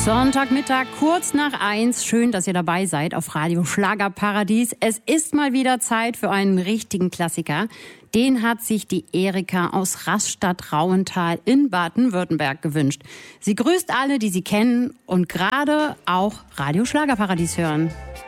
Sonntagmittag, kurz nach 1. Schön, dass ihr dabei seid auf Radio Schlagerparadies. Es ist mal wieder Zeit für einen richtigen Klassiker. Den hat sich die Erika aus Rastatt-Rauental in Baden-Württemberg gewünscht. Sie grüßt alle, die sie kennen und gerade auch Radio Schlagerparadies hören.